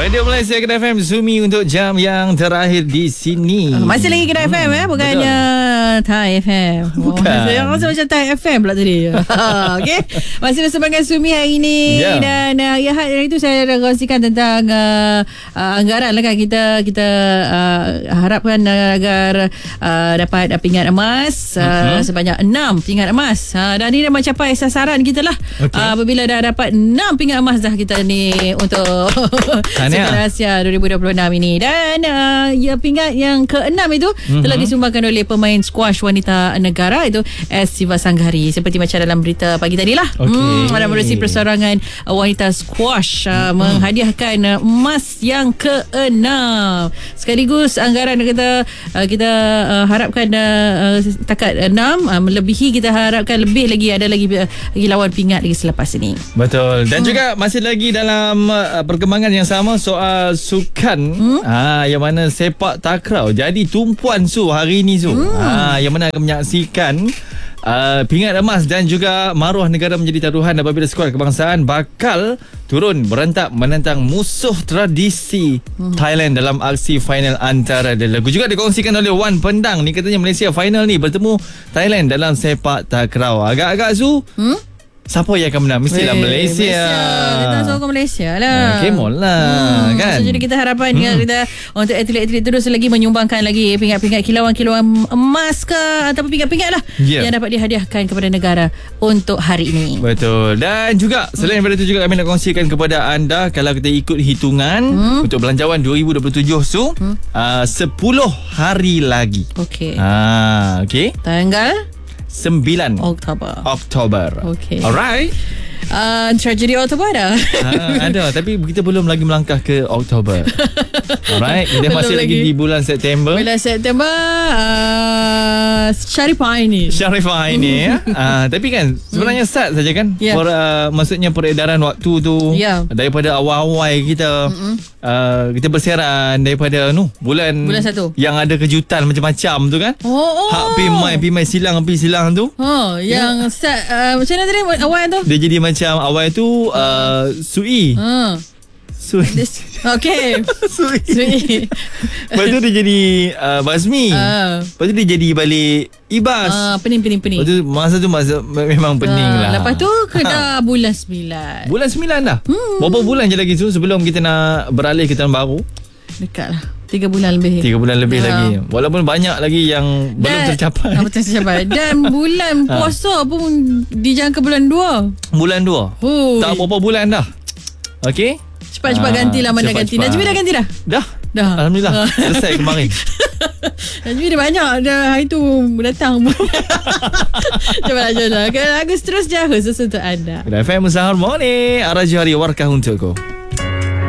Radio Malaysia Kedai FM Zumi untuk jam yang terakhir di sini. Masih lagi Kedai FM bukannya Thai FM. Saya rasa macam Thai FM pula tadi. Okey. Masih bersama dengan Zumi hari ini dan hari itu saya dah kongsikan tentang anggaran lah kan. Kita harapkan agar dapat pingat emas sebanyak 6 pingat emas. Dan ini dah mencapai sasaran kita lah. Apabila dah dapat 6 pingat emas dah kita ni untuk Sukan Asia 2026 ini. Dan pingat yang ke-6 itu telah disumbangkan oleh pemain squash wanita negara itu S. Sivasanggari. Seperti macam dalam berita pagi tadi lah. Ada menerusi perseorangan wanita squash menghadiahkan emas yang ke-6. Sekaligus anggaran kita harapkan takat 6 melebihi, kita harapkan lebih lagi, ada lagi lawan pingat lagi selepas ini. Betul. Dan juga masih lagi dalam perkembangan yang sama soal sukan yang mana sepak takraw jadi tumpuan Su hari ni Su. Yang mana akan menyaksikan pingat emas dan juga maruah negara menjadi taruhan apabila skuad kebangsaan bakal turun berentak menentang musuh tradisi Thailand dalam aksi final antara delagu. Juga dikongsikan oleh Wan Pendang ni, katanya Malaysia final ni bertemu Thailand dalam sepak takraw. Agak-agak Su siapa yang akan menang? Mestilah Malaysia. Kita sokong Malaysia lah. Kemon lah kan. So, jadi kita harapan kita untuk atlet-atlet terus lagi menyumbangkan lagi pingat-pingat kilauan-kilauan emas ke ataupun pingat-pingat lah yang dapat dihadiahkan kepada negara untuk hari ini. Betul. Dan juga selain daripada itu juga kami nak kongsikan kepada anda, kalau kita ikut hitungan untuk belanjawan 2027 Su, 10 hari lagi. Okey. Okey. Tanggal 9 Oktober. Okay. Alright. Tragedi Oktober ada? Ada, tapi kita belum lagi melangkah ke Oktober. Alright. Kita masih lagi di bulan September. Bulan September Syarifah ini ya. Tapi kan sebenarnya start saja kan. Maksudnya peredaran waktu tu daripada awal-awal kita kita bersiaran daripada bulan 1 yang ada kejutan macam-macam tu kan. Hak pimai silang tu. Yang start macam mana tadi awal tu? Dia jadi macam awal tu Sui. Okay. Sui. Lepas tu dia jadi Basmi. Lepas tu dia jadi balik Ibas. Pening. Lepas tu masa memang pening lah. Lepas tu kena bulan 9. Bulan 9 dah. Berapa bulan je lagi sebelum kita nak beralih ke tahun baru? Dekat lah 3 bulan lebih lagi. Walaupun banyak lagi yang belum tercapai. Betul tercapai. Dan bulan puasa pun dijangka bulan 2. Bulan 2. Tak berapa bulan dah. Okey. Cepat-cepat gantilah mana ganti. Najmi dah ganti dah? Dah. Alhamdulillah. Selesai kemarin. Najmi dah banyak dah hari tu datang. Coba. Lagu seterusnya khusus untuk anda. FM Sahar Morning. Arah Johari warkah untukku.